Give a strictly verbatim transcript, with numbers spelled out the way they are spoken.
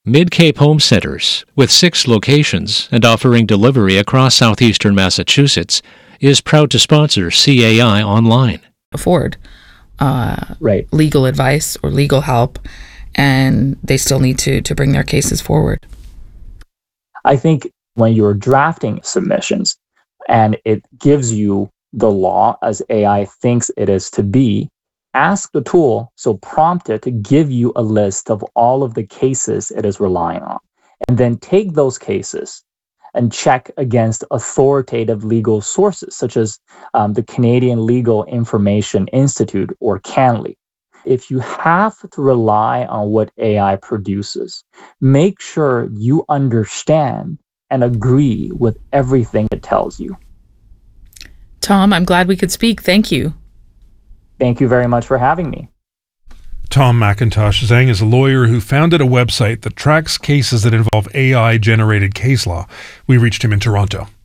Mid-Cape Home Centers, with six locations and offering delivery across southeastern Massachusetts, is proud to sponsor C A I Online. Afford uh, right. legal advice or legal help, and they still need to, to bring their cases forward. I think when you're drafting submissions and it gives you the law as A I thinks it is to be, ask the tool, so prompt it to give you a list of all of the cases it is relying on. And then take those cases and check against authoritative legal sources, such as um, the Canadian Legal Information Institute, or CanLII. If you have to rely on what A I produces, make sure you understand and agree with everything it tells you. Tom, I'm glad we could speak. Thank you. Thank you very much for having me. Tom McIntosh Zhang is a lawyer who founded a website that tracks cases that involve A I-generated case law. We reached him in Toronto.